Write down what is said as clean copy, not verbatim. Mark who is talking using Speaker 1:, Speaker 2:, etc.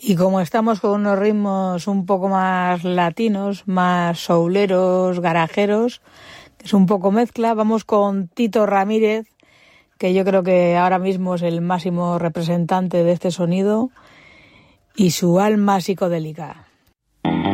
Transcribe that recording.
Speaker 1: Y como estamos con unos ritmos un poco más latinos, más souleros, garajeros, que es un poco mezcla, vamos con Tito Ramírez, que yo creo que ahora mismo es el máximo representante de este sonido, y su alma psicodélica.